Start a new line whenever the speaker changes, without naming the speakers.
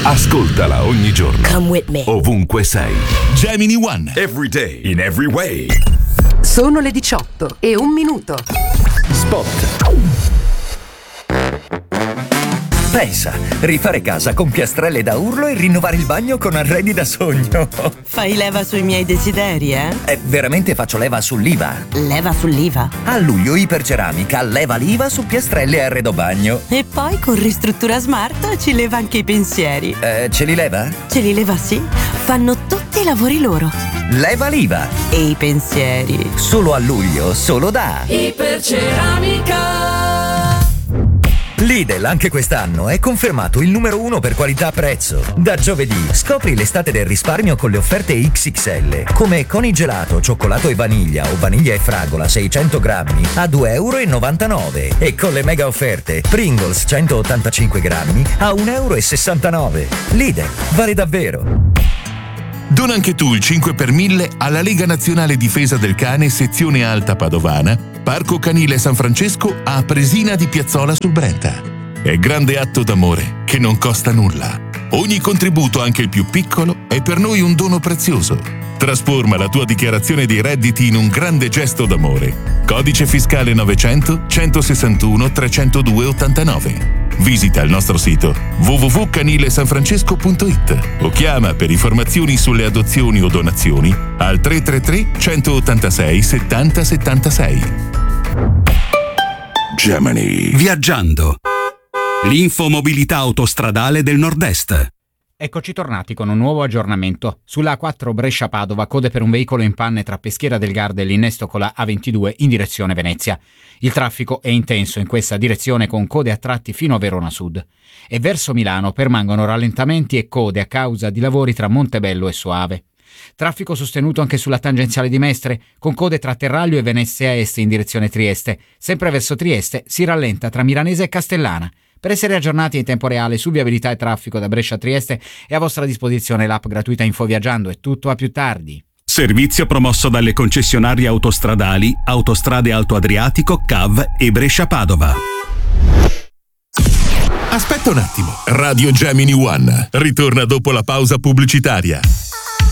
Ascoltala ogni giorno.
Come with me.
Ovunque sei.
Gemini One.
Every day. In every way.
Sono le 18:01.
Spot.
Pensa, rifare casa con piastrelle da urlo e rinnovare il bagno con arredi da sogno.
Fai leva sui miei desideri, eh?
Veramente faccio leva sull'IVA.
Leva sull'IVA?
A luglio Iperceramica leva l'IVA su piastrelle e arredo bagno.
E poi con Ristruttura Smart ci leva anche i pensieri.
Ce li leva?
Ce li leva, sì. Fanno tutti i lavori loro.
Leva l'IVA.
E i pensieri.
Solo a luglio, solo da
Iperceramica.
Lidl anche quest'anno è confermato il numero 1 per qualità-prezzo. Da giovedì scopri l'estate del risparmio con le offerte XXL, come Conigelato, cioccolato e vaniglia o vaniglia e fragola 600 grammi a €2,99 e con le mega offerte Pringles 185 grammi a €1,69. Lidl, vale davvero.
Dona anche tu il 5 per 1000 alla Lega Nazionale Difesa del Cane sezione Alta Padovana, Parco Canile San Francesco a Presina di Piazzola sul Brenta. È grande atto d'amore che non costa nulla. Ogni contributo, anche il più piccolo, è per noi un dono prezioso. Trasforma la tua dichiarazione dei redditi in un grande gesto d'amore. Codice fiscale 900 161 302 89. Visita il nostro sito www.canilesanfrancesco.it o chiama per informazioni sulle adozioni o donazioni al 333 186 70 76.
Gemini.
Viaggiando. L'infomobilità autostradale del Nord-Est.
Eccoci tornati con un nuovo aggiornamento. Sulla A4 Brescia-Padova, code per un veicolo in panne tra Peschiera del Garda e l'innesto con la A22 in direzione Venezia. Il traffico è intenso in questa direzione con code a tratti fino a Verona Sud. E verso Milano permangono rallentamenti e code a causa di lavori tra Montebello e Soave. Traffico sostenuto anche sulla tangenziale di Mestre, con code tra Terraglio e Venezia Est in direzione Trieste. Sempre verso Trieste si rallenta tra Miranese e Castellana. Per essere aggiornati in tempo reale su viabilità e traffico da Brescia a Trieste è a vostra disposizione l'app gratuita Infoviaggiando. È tutto, a più tardi.
Servizio promosso dalle concessionarie autostradali Autostrade Alto Adriatico, CAV e Brescia-Padova.
Aspetta un attimo. Radio Gemini One ritorna dopo la pausa pubblicitaria.